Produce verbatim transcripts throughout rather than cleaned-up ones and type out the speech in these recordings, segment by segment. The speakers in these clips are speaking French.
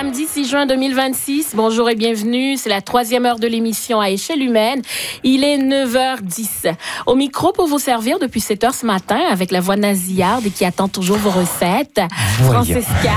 Samedi six juin deux mille vingt-six, bonjour et bienvenue. C'est la troisième heure de l'émission à échelle humaine. Il est neuf heures dix. Au micro pour vous servir depuis sept heures ce matin avec la voix nasillarde et qui attend toujours vos recettes. Voyons. Francesca.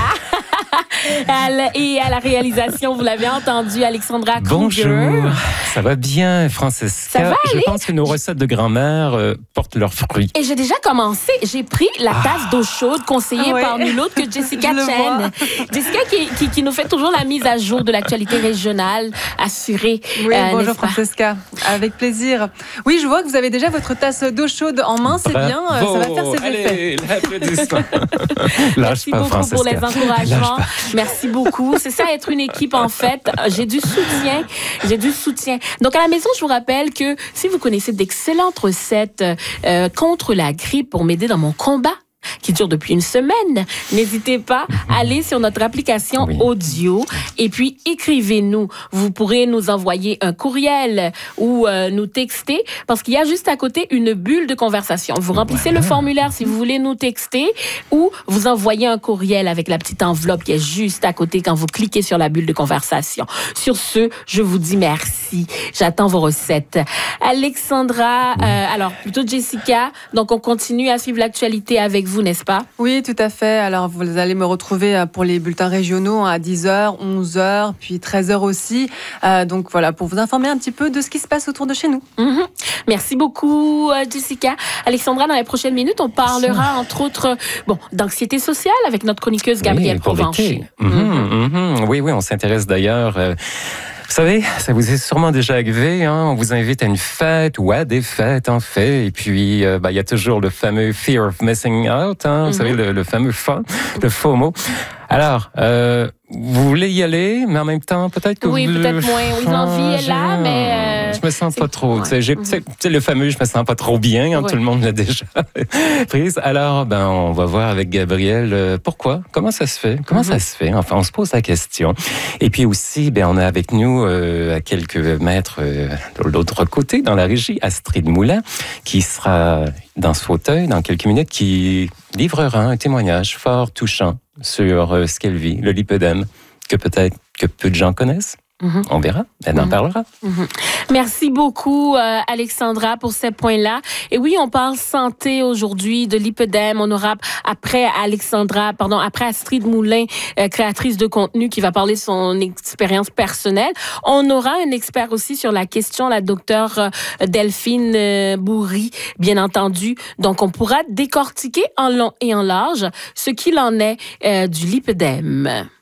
Et à la réalisation, vous l'avez entendu, Alexandra Kruger. Bonjour, ça va bien, Francesca? Ça va aller? Je pense que nos recettes de grand-mère euh, portent leurs fruits. Et j'ai déjà commencé. J'ai pris la tasse Ah. d'eau chaude conseillée Ouais. par nul autre que Jessica Je le Chen. Jessica qui, qui, qui nous fait toujours la mise à jour de l'actualité régionale assurée. Oui, euh, bonjour n'est-ce pas? Francesca, avec plaisir. Oui, je vois que vous avez déjà votre tasse d'eau chaude en main, c'est bien, euh, ça va faire ses effets. Allez, l'applaudissement. Lâche Merci pas, beaucoup Francesca. pour les encouragements. Lâche Merci beaucoup. C'est ça, être une équipe, en fait. J'ai du soutien. J'ai du soutien. Donc, à la maison, je vous rappelle que si vous connaissez d'excellentes recettes euh, contre la grippe pour m'aider dans mon combat, qui dure depuis une semaine, n'hésitez pas à aller sur notre application Oui. audio et puis écrivez-nous. Vous pourrez nous envoyer un courriel ou euh, nous texter parce qu'il y a juste à côté une bulle de conversation. Vous remplissez Voilà. le formulaire si vous voulez nous texter ou vous envoyez un courriel avec la petite enveloppe qui est juste à côté quand vous cliquez sur la bulle de conversation. Sur ce, je vous dis merci. J'attends vos recettes. Alexandra, euh, alors plutôt Jessica, donc on continue à suivre l'actualité avec vous, n'est-ce pas? Oui, tout à fait. Alors, vous allez me retrouver pour les bulletins régionaux à dix heures, onze heures, puis treize heures aussi. Euh, donc voilà, pour vous informer un petit peu de ce qui se passe autour de chez nous. Mm-hmm. Merci beaucoup, euh, Jessica. Alexandra, dans les prochaines minutes, on parlera, entre autres, bon, d'anxiété sociale avec notre chroniqueuse Gabrielle Oui, pour Provencher. l'été. Mhm, mhm. Oui, oui, on s'intéresse d'ailleurs... euh, Vous savez, ça vous est sûrement déjà arrivé, hein? On vous invite à une fête ou à des fêtes, en fait. Et puis, euh, bah, il y a toujours le fameux fear of missing out, hein? Vous Mhm. savez, le, le fameux FOMO, le FOMO. Alors, euh, vous voulez y aller, mais en même temps, peut-être que Oui, vous... peut-être moins. Oui, l'envie est là, je- mais, euh, Je me sens c'est- pas trop... Tu sais, j'ai- ouais. tu sais, tu sais, le fameux « je me sens pas trop bien hein, », Ouais. tout le monde l'a déjà prise. Alors, ben, on va voir avec Gabrielle euh, pourquoi, comment ça se fait, comment Mhm. ça se fait. Enfin, on se pose la question. Et puis aussi, ben, on a avec nous, euh, à quelques mètres euh, de l'autre côté, dans la régie, Astrid Moulin, qui sera dans ce fauteuil dans quelques minutes, qui livrera un témoignage fort touchant sur euh, ce qu'elle vit, le lipœdème, que peut-être que peu de gens connaissent. Mhm. On verra, elle en Mhm. parlera. Mhm. Merci beaucoup, euh, Alexandra, pour ces points-là. Et oui, on parle santé aujourd'hui, de lipœdème. On aura après Alexandra, pardon, après Astrid Moulin, euh, créatrice de contenu, qui va parler de son expérience personnelle. On aura un expert aussi sur la question, la docteure euh, Delphine euh, Bourri, bien entendu. Donc, on pourra décortiquer en long et en large ce qu'il en est euh, du lipœdème.